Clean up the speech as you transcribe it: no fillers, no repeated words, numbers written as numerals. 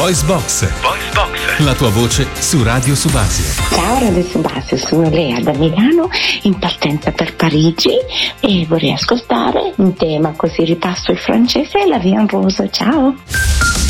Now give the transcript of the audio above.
Voice Box. La tua voce su Radio Subasio. Ciao Radio Subasio, sono Lea da Milano in partenza per Parigi e vorrei ascoltare un tema, così ripasso il francese e la Vie en Rose. Ciao!